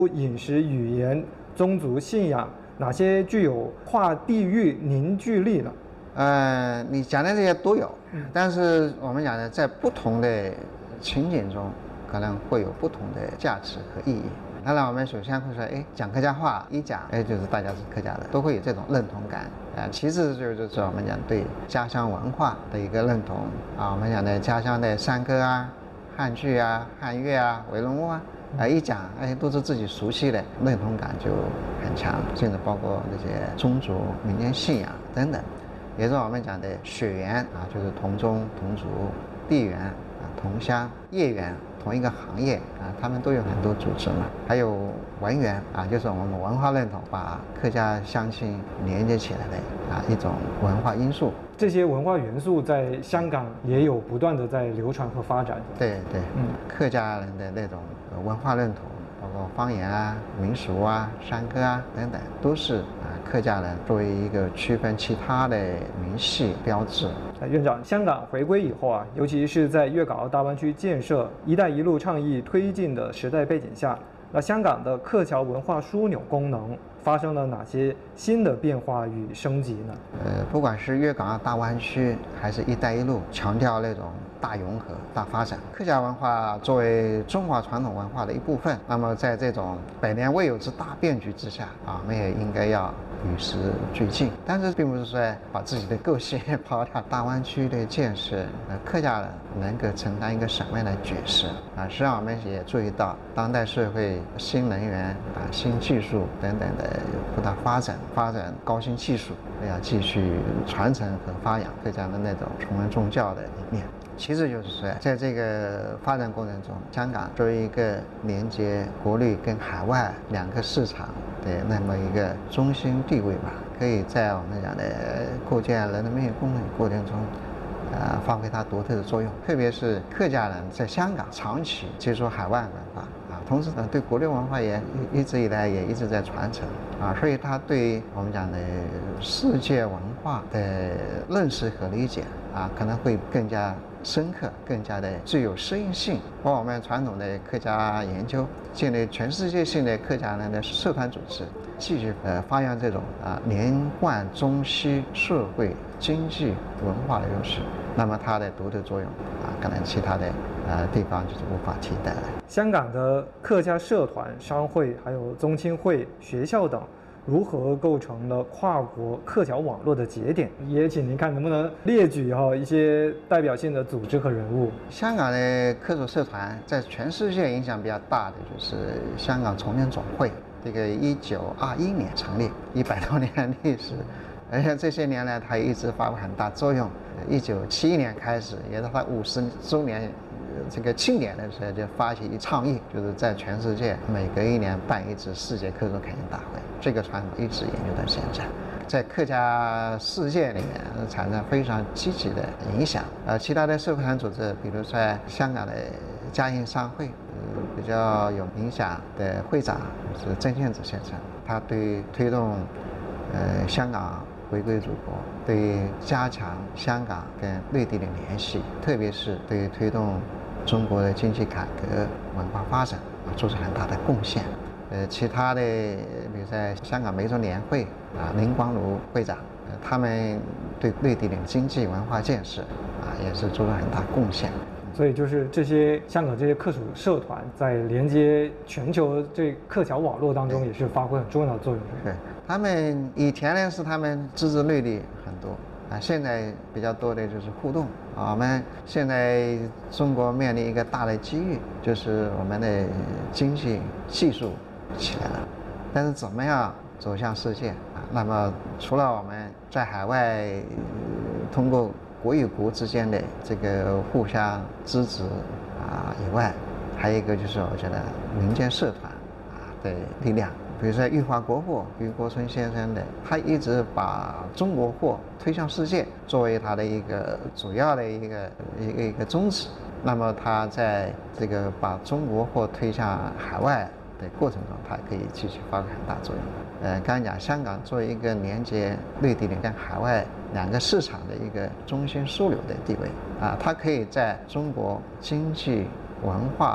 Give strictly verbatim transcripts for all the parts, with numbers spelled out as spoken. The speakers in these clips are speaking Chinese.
饮食、语言、宗族、信仰，哪些具有跨地域凝聚力呢？ 呃，你讲的这些都有，但是我们讲的在不同的情景中，可能会有不同的价值和意义。当然，我们首先会说，哎，讲客家话，一讲，哎，就是大家是客家的，都会有这种认同感。啊、呃，其次就是就是我们讲对家乡文化的一个认同啊，我们讲的家乡的山歌啊、汉剧啊、汉乐啊、围龙舞啊。啊，一讲哎，都是自己熟悉的，认同感就很强，甚至包括那些宗族、民间信仰等等，也是我们讲的血缘啊，就是同宗同族；地缘啊，同乡；业缘，同一个行业啊，他们都有很多组织嘛。还有文缘啊，就是我们文化认同，把客家乡亲连接起来的啊一种文化因素。 这些文化元素在香港也有不断的在流传和发展。 对对，嗯，客家人的那种文化认同，包括方言啊、民俗啊、山歌啊等等，都是啊客家人作为一个区分其他的明细标志。 院长，香港回归以后啊，尤其是在粤港澳大湾区建设“一带一路”倡议推进的时代背景下，那香港的客侨文化枢纽功能发生了哪些新的变化与升级呢？ 呃，不管是粤港澳大湾区还是一带一路，强调那种大融合、大发展。客家文化作为中华传统文化的一部分，那么在这种百年未有之大变局之下啊，我们也应该要与时俱进。但是并不是说把自己的个性抛掉。大湾区的建设，呃，客家人能够承担一个什么样的角色啊？实际上我们也注意到，当代社会新能源啊、新技术等等的不断发展，发展高新技术，要继续传承和发扬客家的那种崇文重教的理念。其次就是说，在这个发展过程中，香港作为一个连接国内跟海外两个市场的那么一个中心地位吧，可以在我们讲的构建人的命运共同体过程中，呃，发挥它独特的作用。特别是客家人在香港长期接触海外文化啊，同时呢，对国内文化也一直以来也一直在传承啊，所以他对我们讲的世界文化的认识和理解啊，可能会更加深刻，更加的具有适应性。把我们传统的客家研究建立全世界性的客家人的社团组织，继续呃发扬这种啊连贯中西社会经济文化的优势，那么它的独特作用啊，可能其他的呃地方就是无法替代的。 香港的客家社团、商会、还有宗亲会、学校等，如何构成了跨国客侨网络的节点？也请您看能不能列举哈一些代表性的组织和人物。 香港的客族社团在全世界影响比较大的就是香港崇仁总会，这个一九二一年成立，一百多年历史，而且这些年来它一直发挥很大作用。一九七一年开始，也是它五十周年这个庆典的时候，就发起一倡议，就是在全世界每隔一年办一次世界客族恳亲大会。这个传统一直延续到现在，在客家世界里面产生非常积极的影响。呃，其他的社会团组织，比如说香港的嘉应商会，呃，比较有影响的会长是曾宪梓先生，他对推动呃香港回归祖国，对加强香港跟内地的联系，特别是对推动中国的经济改革、文化发展做出很大的贡献。呃，其他的，比如在香港梅州联会啊，林光如会长，呃，他们对内地的经济文化建设啊，也是做出很大贡献。 所以就是这些香港这些客属社团在连接全球这客侨网络当中，也是发挥很重要的作用。 对，他们以前呢是他们自治内地很多啊，现在比较多的就是互动。我们现在中国面临一个大的机遇，就是我们的经济技术起来了，但是怎么样走向世界啊？那么除了我们在海外通过国与国之间的这个互相支持啊以外，还有一个就是我觉得民间社团啊的力量。比如说裕华国货余国春先生的，他一直把中国货推向世界作为他的一个主要的一个一个一个宗旨。那么他在这个把中国货推向海外的过程中，它可以继续发挥很大作用。呃，刚才讲香港作为一个连接内地的跟海外两个市场的一个中心枢纽的地位啊，它可以在中国经济、文化、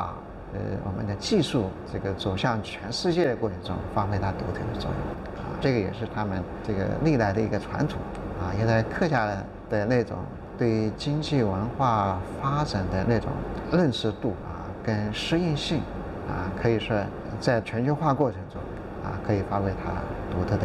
呃我们的技术这个走向全世界的过程中发挥它独特的作用啊，这个也是他们这个历来的一个传统啊，也在客家的那种对经济文化发展的那种认识度啊跟适应性啊，可以说在全球化过程中啊可以发挥它独特的